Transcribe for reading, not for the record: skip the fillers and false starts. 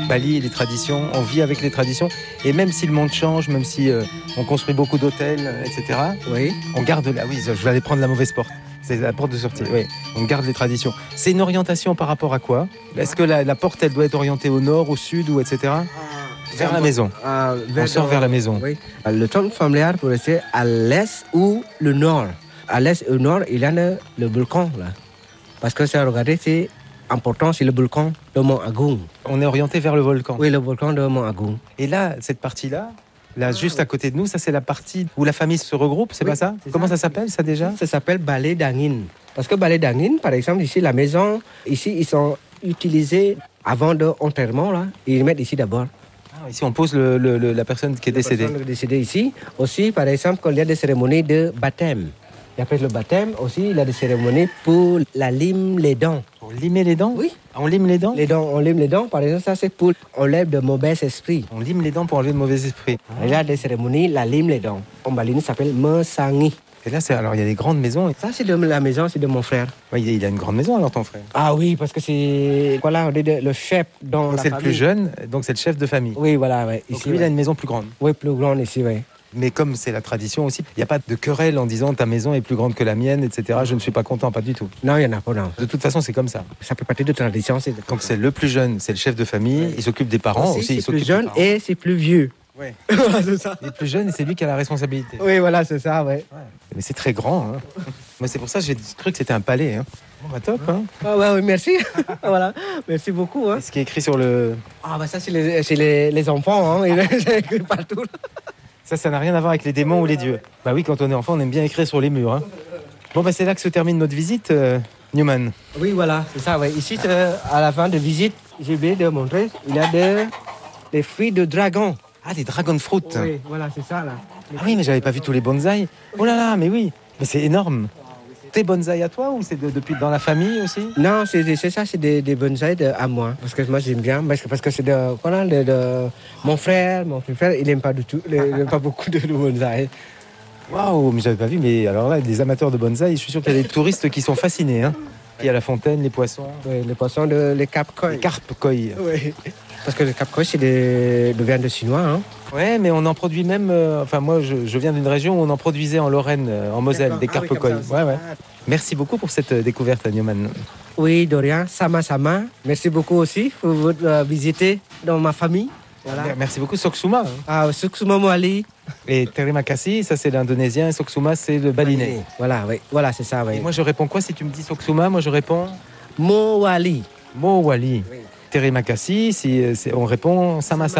Bali, les traditions, on vit avec les traditions. Et même si le monde change, même si on construit beaucoup d'hôtels, etc., Oui. on garde... Ah oui, je vais aller prendre la mauvaise porte. C'est la porte de sortie, oui. On garde les traditions. C'est une orientation par rapport à quoi? Est-ce que la porte, elle doit être orientée au nord, au sud, ou etc. Vers la maison. On sort vers la maison. Oui. Le temple familial pourrait être à l'est ou le nord. À l'est et au nord, il y a le volcan, là. Parce que ça, regardez, c'est important, c'est le volcan de Mont Agung. On est orienté vers le volcan. Oui, le volcan de Mont Agung. Et là, cette partie-là, là, juste à côté de nous, ça c'est la partie où la famille se regroupe, c'est pas ça? Comment ça s'appelle ça déjà? Ça s'appelle Balai d'Angin. Parce que Balai d'Angin, par exemple, ici, la maison, ici, ils sont utilisés avant l'enterrement, là. Ils les mettent ici d'abord. Ah, ici, on pose la personne qui est décédée. La personne décédée ici. Aussi, par exemple, quand il y a des cérémonies de baptême. Et après le baptême, aussi, il y a des cérémonies pour la lime les dents. Pour limer les dents? Oui. On lime les dents? Les dents, on lime les dents, par exemple, ça c'est pour enlève de mauvais esprits. On lime les dents pour enlever de mauvais esprits. Il y a des cérémonies, la lime les dents. En Bali, ça s'appelle Mesangi. Et là, alors il y a des grandes maisons. Ça, c'est de la maison, c'est de mon frère. Ouais, il a une grande maison alors ton frère. Ah oui, parce que c'est voilà, on est le chef dans Donc la c'est famille. le plus jeune, donc c'est le chef de famille. Oui, voilà, ouais. Donc Ici, lui, il a ouais. une maison plus grande. Oui, plus grande ici, oui. Mais comme c'est la tradition aussi, il n'y a pas de querelle en disant ta maison est plus grande que la mienne, etc. Je ne suis pas content, pas du tout. Non, il n'y en a pas, non. De toute façon, c'est comme ça. Ça fait partie de tradition. C'est Donc c'est le plus jeune, c'est le chef de famille, il s'occupe des parents aussi. Il c'est s'occupe plus des jeune parents. et c'est plus vieux. Ouais. Voilà, c'est ça. Il est plus jeune et c'est lui qui a la responsabilité. Oui, voilà, c'est ça, ouais. Mais c'est très grand. Hein. Moi, c'est pour ça que j'ai cru que c'était un palais. Hein. Bon, bah, top. Hein. Ah ouais, oui, merci. Voilà, merci beaucoup. Hein. Et ce qui est écrit sur le... Ah bah ça, c'est les enfants, hein. C'est écrit partout. Ça n'a rien à voir avec les démons ou les dieux. Bah oui, quand on est enfant, on aime bien écrire sur les murs. Hein. Bon, bah c'est là que se termine notre visite, Newman. Oui, voilà, c'est ça, ouais. Ici, à la fin de visite, j'ai oublié de montrer, il y a des fruits de dragon. Ah, des dragon fruit. Oui, voilà, c'est ça, là. Ah oui, mais j'avais pas vu tous les bonsaïs. Oh là là, mais oui. Mais c'est énorme. T'es bonsaï à toi ou c'est depuis dans la famille aussi? Non, c'est ça, c'est des bonsaïs à moi. Parce que moi, j'aime bien. Parce que c'est de mon frère, il n'aime pas du tout, il n'aime pas beaucoup de bonsaïs. Waouh, mais j'avais pas vu. Mais alors là, les amateurs de bonsaï, je suis sûr qu'il y a des touristes qui sont fascinés. Hein. Il y a la fontaine, les poissons. Oui, les poissons, les carpes koi. Les carpes koi. Oui. Parce que le cap koi, c'est de viande de chinois. Hein. Ouais, mais on en produit même. Enfin, moi, je viens d'une région où on en produisait en Lorraine, en Moselle, des carpes koi. Ouais, ouais. Merci beaucoup pour cette découverte, Newman. Oui, de rien. Sama. Merci beaucoup aussi pour votre visite dans ma famille. Voilà. Merci beaucoup, Soksuma. Hein. Ah, Suksuma Moali. Et Terima kasih, ça c'est l'indonésien, et Soksuma c'est le balinais. Voilà, oui. Voilà, c'est ça, oui. Et moi je réponds quoi si tu me dis Soksuma? Moi je réponds Mowali. Mowali. Oui. Terima kasih, si on répond Sama.